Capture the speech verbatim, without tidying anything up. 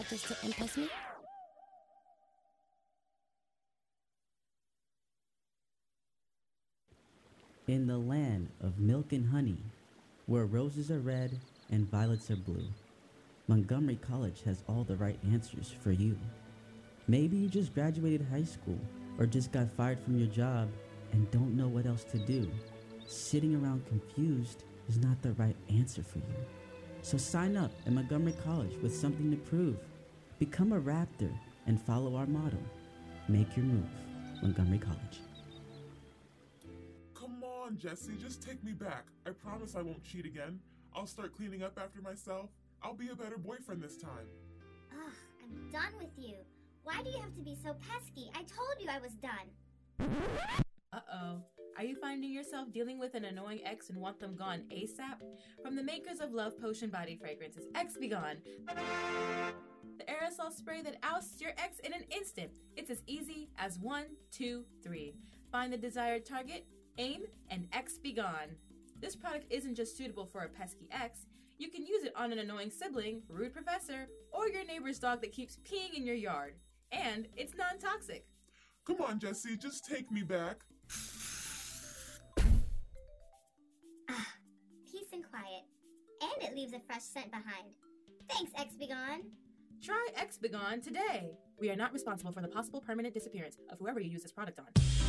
just to impress me? In the land of milk and honey, where roses are red and violets are blue, Montgomery College has all the right answers for you. Maybe you just graduated high school or just got fired from your job and don't know what else to do. Sitting around confused is not the right answer for you. So sign up at Montgomery College with something to prove. Become a Raptor and follow our motto. Make your move, Montgomery College. Come on, Jesse, just take me back. I promise I won't cheat again. I'll start cleaning up after myself. I'll be a better boyfriend this time. Ugh, I'm done with you. Why do you have to be so pesky? I told you I was done. Uh-oh. Are you finding yourself dealing with an annoying ex and want them gone ASAP? From the makers of Love Potion body fragrances, X Be Gone. The aerosol spray that ousts your ex in an instant. It's as easy as one, two, three. Find the desired target, aim, and X Be Gone. This product isn't just suitable for a pesky ex. You can use it on an annoying sibling, rude professor, or your neighbor's dog that keeps peeing in your yard. And it's non-toxic. Come on, Jesse, just take me back. Ah, peace and quiet. And it leaves a fresh scent behind. Thanks, X Be Gone. Try X Be Gone today. We are not responsible for the possible permanent disappearance of whoever you use this product on.